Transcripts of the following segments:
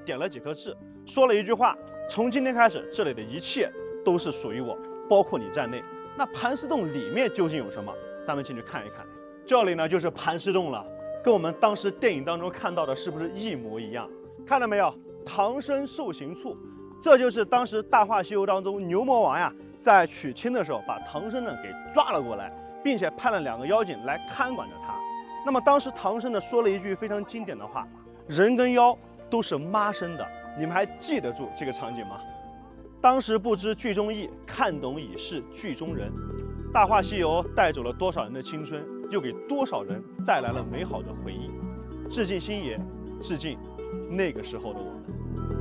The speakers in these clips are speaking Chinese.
点了几颗痣，说了一句话：从今天开始，这里的一切都是属于我，包括你在内。那盘丝洞里面究竟有什么？咱们进去看一看。这里呢就是盘丝洞了，跟我们当时电影当中看到的是不是一模一样？看到没有？唐僧受刑处，这就是当时《大话西游》当中牛魔王呀，在娶亲的时候把唐僧呢给抓了过来，并且派了2个妖精来看管着他。那么当时唐僧呢说了一句非常经典的话：人跟妖都是妈生的。你们还记得住这个场景吗？当时不知剧中意，看懂已是剧中人。《大话西游》带走了多少人的青春，又给多少人带来了美好的回忆。致敬星爷，致敬那个时候的我们。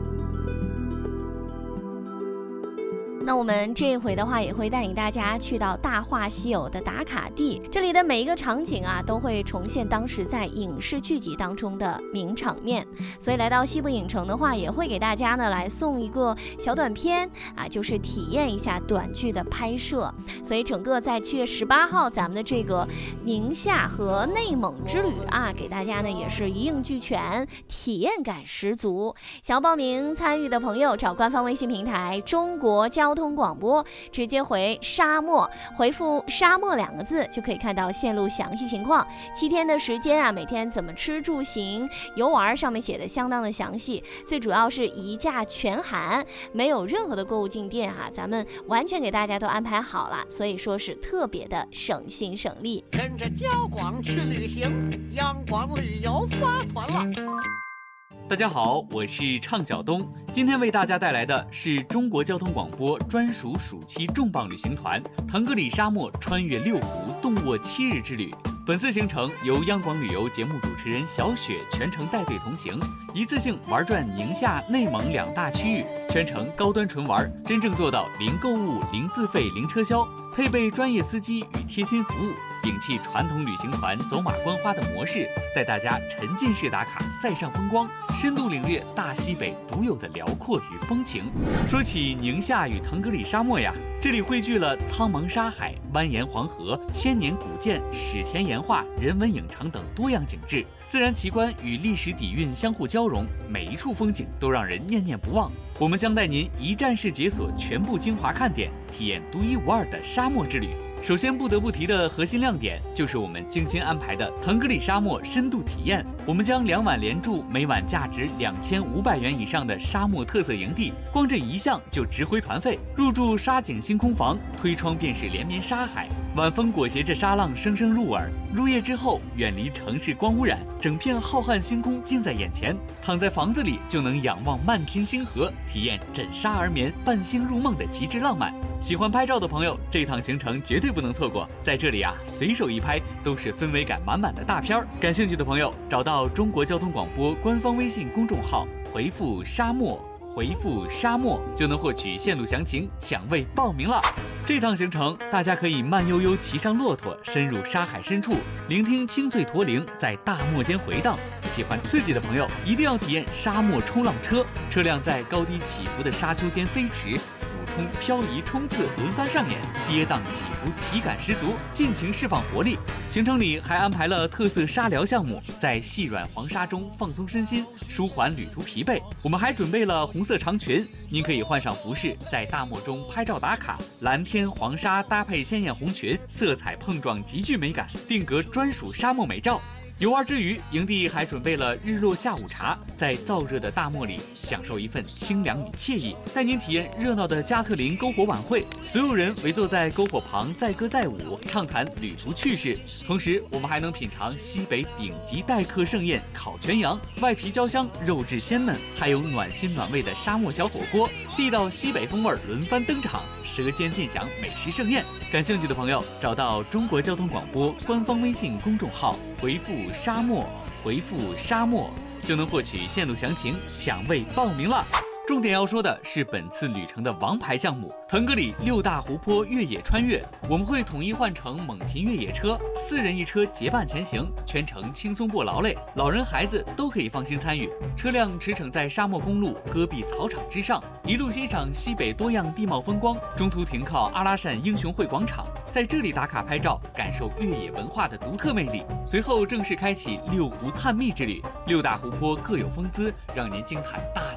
那我们这一回的话，也会带领大家去到《大话西游》的打卡地，这里的每一个场景啊，都会重现当时在影视剧集当中的名场面。所以来到西部影城的话，也会给大家呢来送一个小短片啊，就是体验一下短剧的拍摄。所以整个在7月18号，咱们的这个宁夏和内蒙之旅啊，给大家呢也是一应俱全，体验感十足。想要报名参与的朋友，找官方微信平台中国交通广播，直接回沙漠，回复沙漠2个字，就可以看到线路详细情况。7天的时间啊，每天怎么吃住行游玩，上面写的相当的详细。最主要是一价全含，没有任何的购物进店哈，咱们完全给大家都安排好了，所以说是特别的省心省力。 跟着交广去旅行，央广旅游发团了。 大家好，我是畅晓东，今天为大家带来的是中国交通广播专属暑期重磅旅行团腾格里沙漠穿越6湖动卧7日之旅。本次行程由央广旅游节目主持人小雪全程带队同行，一次性玩转宁夏、内蒙2大区域，全程高端纯玩，真正做到零购物、零自费、零车销，配备专业司机与贴心服务，摒弃传统旅行团走马观花的模式，带大家沉浸式打卡塞上风光，深度领略大西北独有的辽阔与风情。说起宁夏与腾格里沙漠呀，这里汇聚了苍茫沙海、蜿蜒黄河、千年古建、史前岩画、人文影城等多样景致，自然奇观与历史底蕴相互交融，每一处风景都让人念念不忘。我们将带您一站式解锁全部精华看点，体验独一无二的沙漠之旅。首先不得不提的核心亮点就是我们精心安排的腾格里沙漠深度体验。我们将2晚连住每晚价值2500元以上的沙漠特色营地，光这一项就值回团费。入住沙景星空房，推窗便是连绵沙海，晚风裹挟着沙浪声声入耳。入夜之后，远离城市光污染，整片浩瀚星空近在眼前，躺在房子里就能仰望漫天星河，体验枕沙而眠、伴星入梦的极致浪漫。喜欢拍照的朋友，这趟行程绝对不能错过。在这里啊，随手一拍都是氛围感满满的大片儿。感兴趣的朋友，找到中国交通广播官方微信公众号，回复沙漠，回复沙漠就能获取线路详情，抢位报名了。这趟行程，大家可以慢悠悠骑上骆驼，深入沙海深处，聆听清脆驼铃在大漠间回荡。喜欢刺激的朋友，一定要体验沙漠冲浪车，车辆在高低起伏的沙丘间飞驰。俯冲、漂移、冲刺轮番上演，跌宕起伏，体感十足，尽情释放活力。行程里还安排了特色沙疗项目，在细软黄沙中放松身心，舒缓旅途疲惫。我们还准备了红色长裙，您可以换上服饰，在大漠中拍照打卡。蓝天黄沙搭配鲜艳红裙，色彩碰撞极具美感，定格专属沙漠美照。游玩之余，营地还准备了日落下午茶，在燥热的大漠里享受一份清凉与惬意，带您体验热闹的加特林篝火晚会，所有人围坐在篝火旁载歌载舞，畅谈旅途趣事。同时，我们还能品尝西北顶级待客盛宴烤全羊，外皮焦香，肉质鲜嫩，还有暖心暖胃的沙漠小火锅，地道西北风味轮番登场，舌尖尽享美食盛宴。感兴趣的朋友，找到中国交通广播官方微信公众号，回复沙漠，回复沙漠就能获取线路详情，抢位报名了。重点要说的是本次旅程的王牌项目腾格里6大湖泊越野穿越，我们会统一换成猛禽越野车，4人1车结伴前行，全程轻松不劳累，老人孩子都可以放心参与。车辆驰骋在沙漠公路戈壁草场之上，一路欣赏西北多样地貌风光，中途停靠阿拉善英雄会广场，在这里打卡拍照，感受越野文化的独特魅力。随后正式开启6湖探秘之旅，6大湖泊各有风姿，让您惊叹大